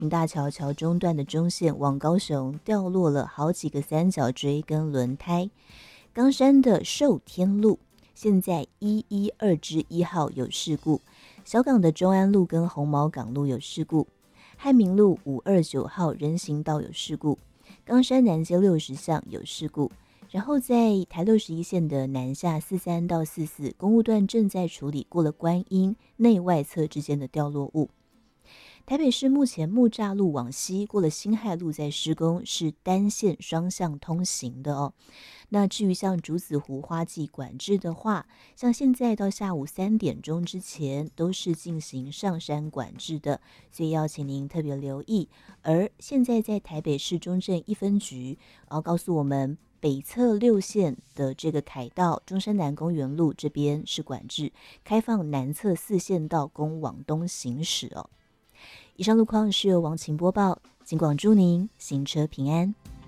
明大桥桥中段的中线往高雄掉落了好几个三角锥跟轮胎。冈山的寿天路现在112号有事故，小港的中安路跟红毛港路有事故，汉民路529号人行道有事故，冈山南街60巷有事故。然后在台61线的南下43到44公务段正在处理过了观音内外侧之间的掉落物。台北市目前木栅路往西过了辛亥路在施工，是单线双向通行的哦。那至于像竹子湖花季管制的话，像现在到下午3点钟之前都是进行上山管制的，所以要请您特别留意。而现在在台北市中正1分局，告诉我们北侧6线的这个凯道中山南公园路这边是管制，开放南侧4线道供往东行驶哦。以上路况是由王晴播报，尽管祝您行车平安。